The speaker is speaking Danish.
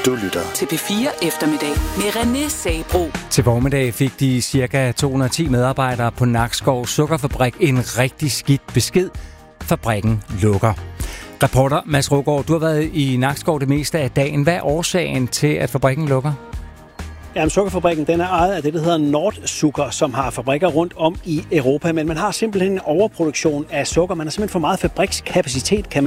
Du lytter til P4 Eftermiddag med René Sabro. Til formiddag fik de ca. 210 medarbejdere på Nakskov Sukkerfabrik en rigtig skidt besked. Fabrikken lukker. Reporter Mads Rågaard, du har været i Nakskov det meste af dagen. Hvad er årsagen til, at fabrikken lukker? Jamen, sukkerfabrikken den er ejet af det, der hedder Nordsukker, som har fabrikker rundt om i Europa. Men man har simpelthen en overproduktion af sukker. Man har simpelthen for meget fabrikskapacitet, kan